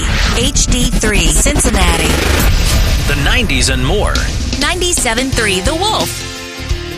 HD3 Cincinnati. The 90s and more. 97.3 The Wolf.